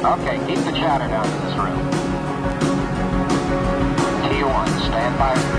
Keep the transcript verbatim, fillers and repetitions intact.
Okay, keep the chatter down to this room. T one, stand by.